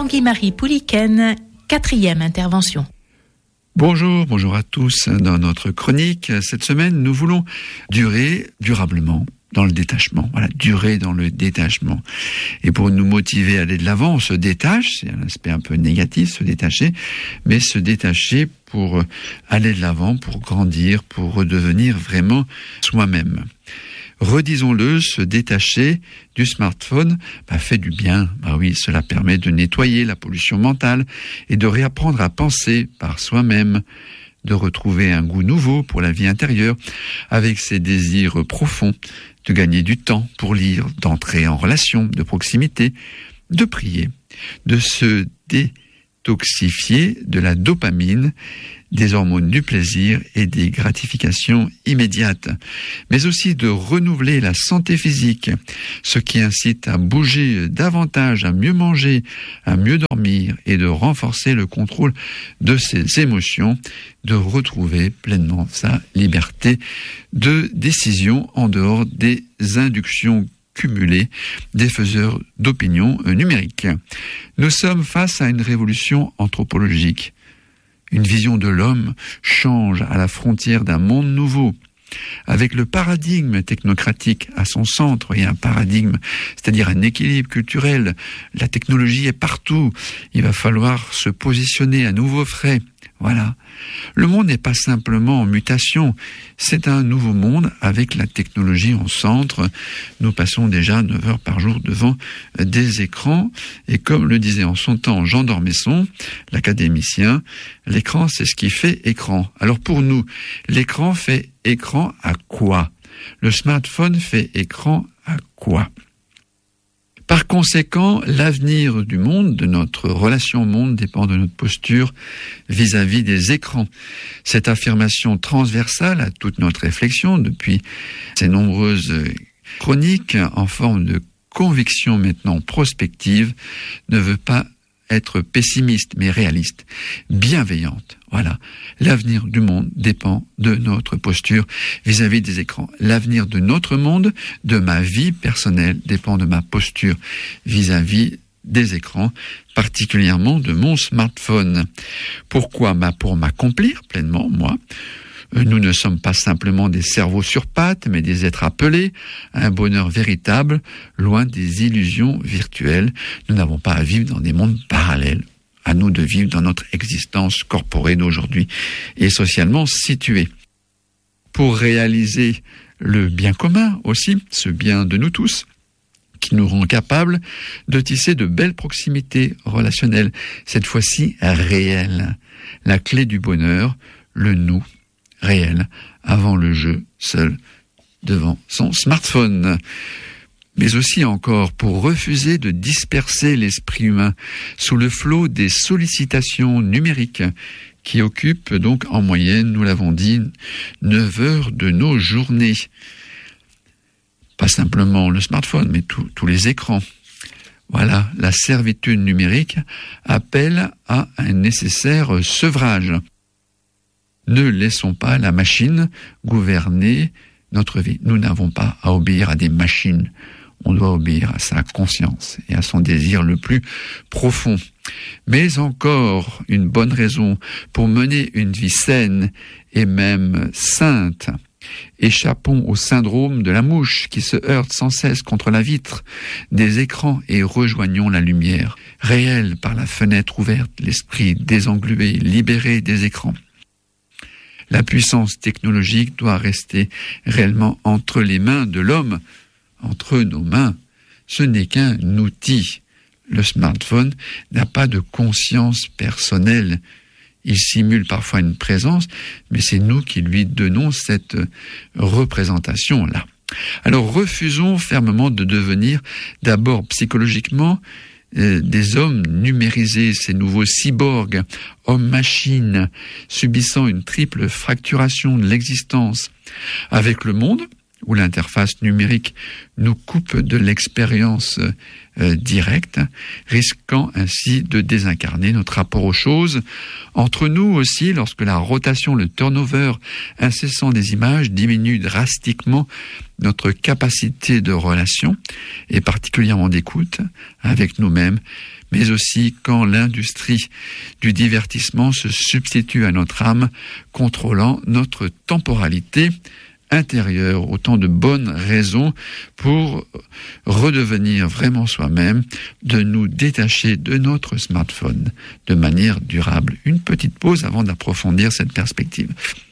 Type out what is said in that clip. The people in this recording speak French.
Tanguy-Marie Pouliken, 4e intervention. Bonjour à tous. Dans notre chronique, cette semaine, nous voulons durer durablement dans le détachement. Voilà, durer dans le détachement. Et pour nous motiver à aller de l'avant, on se détache, c'est un aspect un peu négatif, se détacher, mais se détacher pour aller de l'avant, pour grandir, pour redevenir vraiment soi-même. Redisons-le, se détacher du smartphone fait du bien. Oui, cela permet de nettoyer la pollution mentale et de réapprendre à penser par soi-même, de retrouver un goût nouveau pour la vie intérieure avec ses désirs profonds, de gagner du temps pour lire, d'entrer en relation de proximité, de prier, de se détoxifier de la dopamine, des hormones du plaisir et des gratifications immédiates, mais aussi de renouveler la santé physique, ce qui incite à bouger davantage, à mieux manger, à mieux dormir et de renforcer le contrôle de ses émotions, de retrouver pleinement sa liberté de décision en dehors des inductions cumulées des faiseurs d'opinion numériques. Nous sommes face à une révolution anthropologique. Une vision de l'homme change à la frontière d'un monde nouveau, avec le paradigme technocratique à son centre et un paradigme, c'est-à-dire un équilibre culturel. La technologie est partout, il va falloir se positionner à nouveau frais. Voilà. Le monde n'est pas simplement en mutation, c'est un nouveau monde avec la technologie en centre. Nous passons déjà 9 heures par jour devant des écrans et comme le disait en son temps Jean d'Ormesson, l'académicien, l'écran c'est ce qui fait écran. Alors pour nous, l'écran fait écran à quoi? Le smartphone fait écran à quoi? Par conséquent, l'avenir du monde, de notre relation au monde, dépend de notre posture vis-à-vis des écrans. Cette affirmation transversale à toute notre réflexion depuis ces nombreuses chroniques en forme de conviction maintenant prospective ne veut pas être pessimiste mais réaliste, bienveillante. Voilà, l'avenir du monde dépend de notre posture vis-à-vis des écrans. L'avenir de notre monde, de ma vie personnelle, dépend de ma posture vis-à-vis des écrans, particulièrement de mon smartphone. Pourquoi? Pour m'accomplir pleinement, moi. Nous ne sommes pas simplement des cerveaux sur pattes, mais des êtres appelés à un bonheur véritable, loin des illusions virtuelles. Nous n'avons pas à vivre dans des mondes parallèles. À nous de vivre dans notre existence corporelle d'aujourd'hui et socialement située. Pour réaliser le bien commun aussi, ce bien de nous tous, qui nous rend capables de tisser de belles proximités relationnelles, cette fois-ci réelles. La clé du bonheur, le nous réel, avant le jeu seul devant son smartphone. Mais aussi encore pour refuser de disperser l'esprit humain sous le flot des sollicitations numériques qui occupent donc en moyenne, nous l'avons dit, 9 heures de nos journées. Pas simplement le smartphone, mais tous les écrans. Voilà, la servitude numérique appelle à un nécessaire sevrage. Ne laissons pas la machine gouverner notre vie. Nous n'avons pas à obéir à des machines. On doit obéir à sa conscience et à son désir le plus profond. Mais encore une bonne raison pour mener une vie saine et même sainte. Échappons au syndrome de la mouche qui se heurte sans cesse contre la vitre des écrans et rejoignons la lumière réelle par la fenêtre ouverte, l'esprit désenglué, libéré des écrans. La puissance technologique doit rester réellement entre les mains de l'homme, entre nos mains. Ce n'est qu'un outil. Le smartphone n'a pas de conscience personnelle. Il simule parfois une présence, mais c'est nous qui lui donnons cette représentation-là. Alors refusons fermement de devenir d'abord psychologiquement des hommes numérisés, ces nouveaux cyborgs, hommes-machines, subissant une triple fracturation de l'existence avec le monde, où l'interface numérique nous coupe de l'expérience directe, risquant ainsi de désincarner notre rapport aux choses. Entre nous aussi, lorsque la rotation, le turnover incessant des images diminue drastiquement notre capacité de relation, et particulièrement d'écoute avec nous-mêmes, mais aussi quand l'industrie du divertissement se substitue à notre âme, contrôlant notre temporalité intérieure. Autant de bonnes raisons pour redevenir vraiment soi-même, de nous détacher de notre smartphone de manière durable. Une petite pause avant d'approfondir cette perspective.